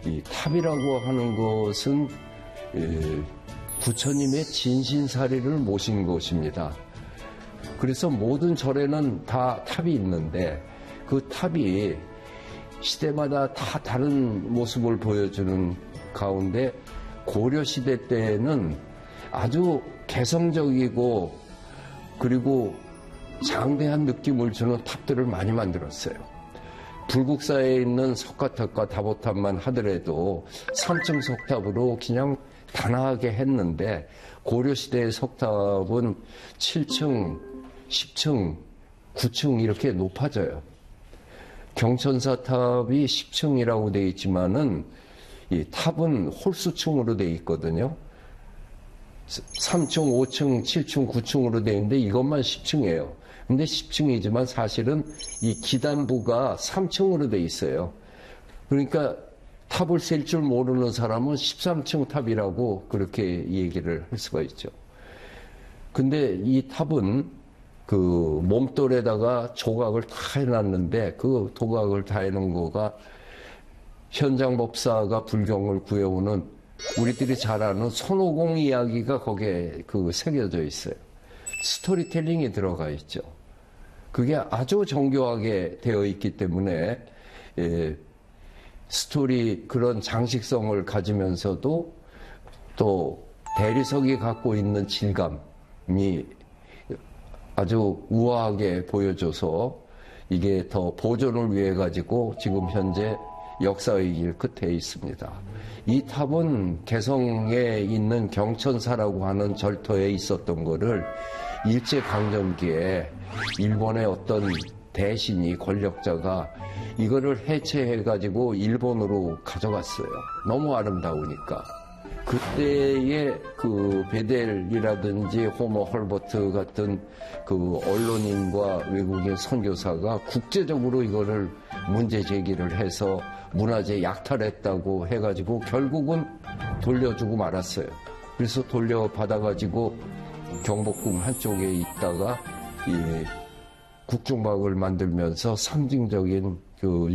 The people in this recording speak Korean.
이 탑이라고 하는 것은 부처님의 진신사리를 모신 것입니다. 그래서 모든 절에는 다 탑이 있는데 그 탑이 시대마다 다 다른 모습을 보여주는 가운데 고려시대 때에는 아주 개성적이고 그리고 장대한 느낌을 주는 탑들을 많이 만들었어요. 불국사에 있는 석가탑과 다보탑만 하더라도 3층 석탑으로 그냥 단아하게 했는데 고려시대의 석탑은 7층, 10층, 9층 이렇게 높아져요. 경천사탑이 10층이라고 되어 있지만은 이 탑은 홀수층으로 되어 있거든요. 3층, 5층, 7층, 9층으로 되어 있는데 이것만 10층이에요. 근데 10층이지만 사실은 이 기단부가 3층으로 되어 있어요. 그러니까 탑을 셀 줄 모르는 사람은 13층 탑이라고 그렇게 얘기를 할 수가 있죠. 근데 이 탑은 그 몸돌에다가 조각을 다 해놨는데 그 조각을 다 해놓은 거가 현장법사가 불경을 구해오는 우리들이 잘 아는 손오공 이야기가 거기에 그 새겨져 있어요. 스토리텔링이 들어가 있죠. 그게 아주 정교하게 되어 있기 때문에 스토리 그런 장식성을 가지면서도 또 대리석이 갖고 있는 질감이 아주 우아하게 보여줘서 이게 더 보존을 위해 가지고 지금 현재 역사의 길 끝에 있습니다. 이 탑은 개성에 있는 경천사라고 하는 절터에 있었던 거를 일제강점기에 일본의 어떤 대신이 권력자가 이거를 해체해가지고 일본으로 가져갔어요. 너무 아름다우니까. 그때의 그 베델이라든지 호머 헐버트 같은 그 언론인과 외국인 선교사가 국제적으로 이거를 문제 제기를 해서 문화재 약탈했다고 해가지고 결국은 돌려주고 말았어요. 그래서 돌려받아가지고 경복궁 한쪽에 있다가 이 국중박을 만들면서 상징적인 그